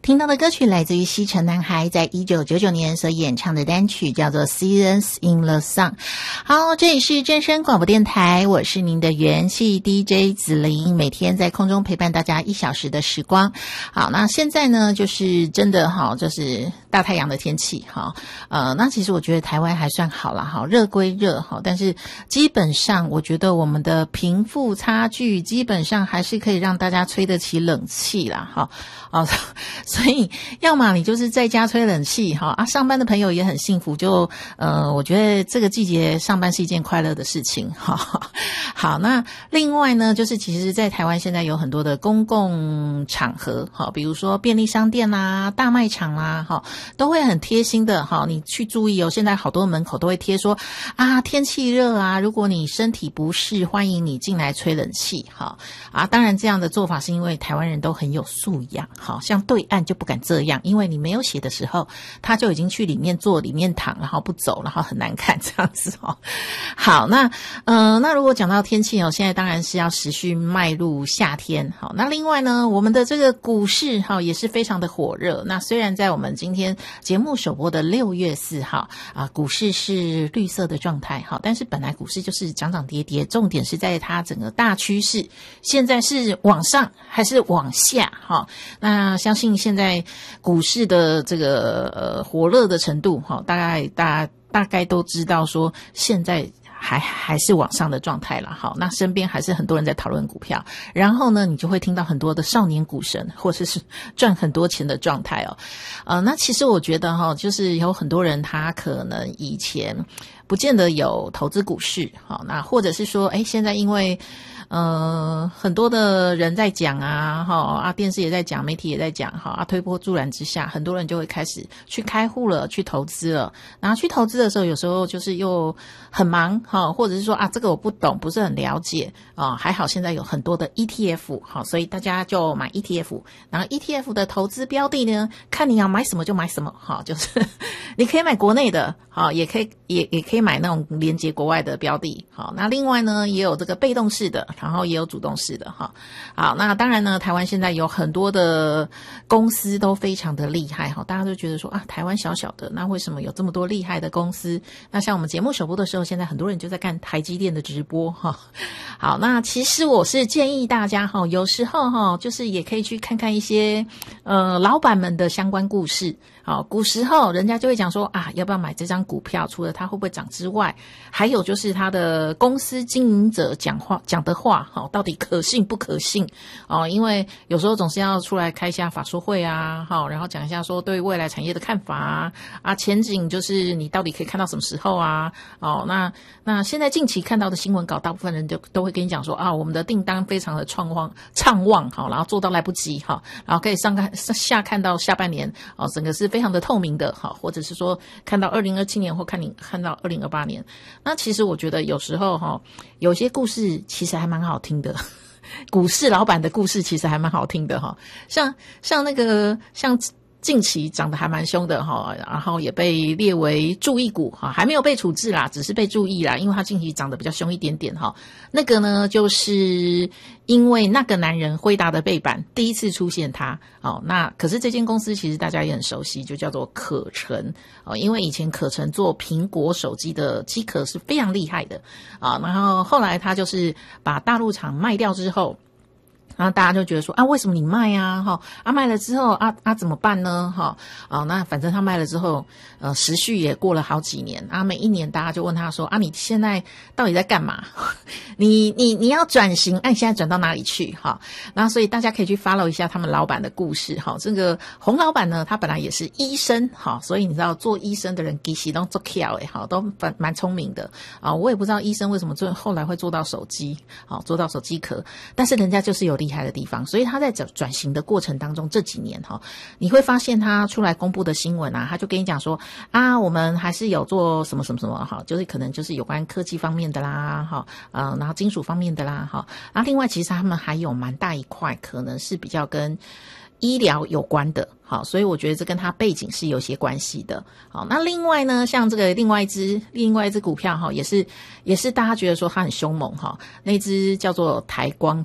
听到的歌曲来自于西城男孩在1999年所演唱的单曲，叫做 Seasons in the Sun。 好，这里是正声广播电台，我是您的元气 DJ 子琳，每天在空中陪伴大家1小时的时光。好，那现在呢就是真的好，就是大太阳的天气。好，那其实我觉得台湾还算好啦，好，热归热，好，但是基本上我觉得我们的贫富差距基本上还是可以让大家吹得起冷气啦。好，所以要么你就是在家吹冷气哈啊，上班的朋友也很幸福，就我觉得这个季节上班是一件快乐的事情哈。好，那另外呢，就是其实在台湾现在有很多的公共场合哈，比如说便利商店啦、大卖场啦哈，都会很贴心的哈，你去注意哦，现在好多门口都会贴说啊，天气热啊，如果你身体不适，欢迎你进来吹冷气哈啊。当然这样的做法是因为台湾人都很有素养，好像对岸就不敢这样，因为你没有写的时候他就已经去里面坐里面躺，然后不走，然后很难看这样子哦。好，那如果讲到天气哦，现在当然是要持续迈入夏天。好，那另外呢，我们的这个股市哈也是非常的火热。那虽然在我们今天节目首播的6月4号啊，股市是绿色的状态，好，但是本来股市就是涨涨跌跌，重点是在它整个大趋势现在是往上还是往下哈。那相信现在股市的这个火热的程度哈，大概都知道说现在还是往上的状态了。好，那身边还是很多人在讨论股票，然后呢你就会听到很多的少年股神或者是赚很多钱的状态哦。那其实我觉得哈，就是有很多人他可能以前不见得有投资股市，好，那或者是说现在因为很多的人在讲啊，电视也在讲，媒体也在讲，推波助澜之下，很多人就会开始去开户了，去投资了。然后去投资的时候，有时候就是又很忙，或者是说这个我不懂，不是很了解啊。还好现在有很多的 ETF， 所以大家就买 ETF。然后 ETF 的投资标的呢，看你要买什么就买什么，就是你可以买国内的，也可以买那种连接国外的标的。好，那另外呢，也有这个被动式的。然后也有主动式的哈。好，那当然呢，台湾现在有很多的公司都非常的厉害哈，大家都觉得说台湾小小的，那为什么有这么多厉害的公司？那像我们节目首播的时候，现在很多人就在看台积电的直播哈。好，那其实我是建议大家哈，有时候哈，就是也可以去看看一些老板们的相关故事。好，古时候人家就会讲说要不要买这张股票？除了它会不会涨之外，还有就是他的公司经营者讲的话，到底可信不可信？因为有时候总是要出来开一下法说会啊，然后讲一下说对未来产业的看法啊，前景就是你到底可以看到什么时候啊？那现在近期看到的新闻稿，大部分人就都会跟你讲说我们的订单非常的畅旺，然后做到来不及然后可以下看到下半年整个是非常的透明的或者是说看到2027年或看到2028年。那其实我觉得有时候有些故事其实还蛮好听的，股市老板的故事其实还蛮好听的像近期涨得还蛮凶的然后也被列为注意股还没有被处置啦，只是被注意啦，因为它近期涨得比较凶一点点那个呢，就是因为那个男人辉达的背板第一次出现它那可是这间公司其实大家也很熟悉，就叫做可成因为以前可成做苹果手机的机壳是非常厉害的然后后来他就是把大陆厂卖掉之后，然后大家就觉得说为什么你卖卖了之后怎么办呢那反正他卖了之后时序也过了好几年每一年大家就问他说你现在到底在干嘛？你要转型你现在转到哪里去然后所以大家可以去 follow 一下他们老板的故事这个洪老板呢，他本来也是医生所以你知道做医生的人其实都做巧都蛮聪明的我也不知道医生为什么后来会做到手机做到手机壳，但是人家就是有厉害的地方，所以他在转型的过程当中这几年你会发现他出来公布的新闻他就跟你讲说我们还是有做什么什么什么就是可能就是有关科技方面的啦然后金属方面的啦另外其实他们还有蛮大一块可能是比较跟医疗有关的所以我觉得这跟他背景是有些关系的那另外呢，像这个另外一只股票也是大家觉得说它很凶猛那只叫做台光电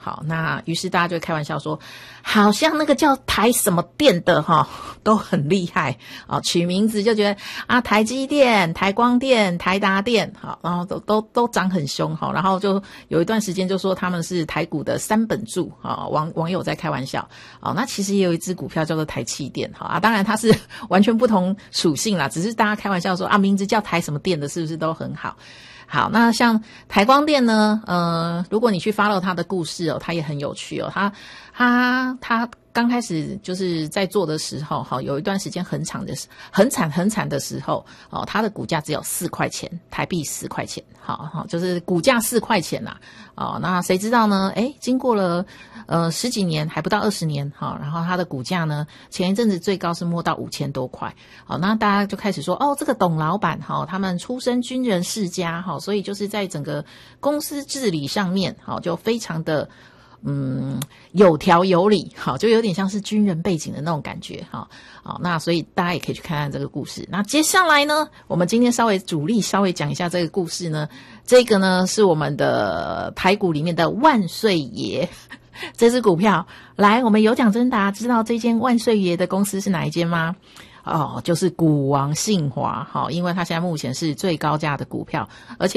好，那于是大家就会开玩笑说，好像那个叫台什么电的都很厉害啊，取名字就觉得啊，台积电、台光电、台达电，好，然后都长很凶哈，然后就有一段时间就说他们是台股的三本柱啊，网友在开玩笑啊。那其实也有一只股票叫做台气电，好啊，当然它是完全不同属性啦，只是大家开玩笑说啊，名字叫台什么电的，是不是都很好？好，那像台光电呢，如果你去 follow 它的故事它也很有趣它刚开始就是在做的时候有一段时间很惨的时候它的股价只有4块钱，台币4块钱，好，就是股价4块钱啦那谁知道呢？经过了10几年，还不到20年然后它的股价呢，前一阵子最高是摸到5000多块，好，那大家就开始说这个董老板他们出身军人世家所以就是在整个公司治理上面就非常的有条有理，好，就有点像是军人背景的那种感觉，好，那所以大家也可以去看看这个故事。那接下来呢，我们今天主力稍微讲一下这个故事呢，这个呢是我们的台股里面的万岁爷，这支股票，来，我们有奖征答，知道这间万岁爷的公司是哪一间吗？就是股王信华，好，因为它现在目前是最高价的股票，而且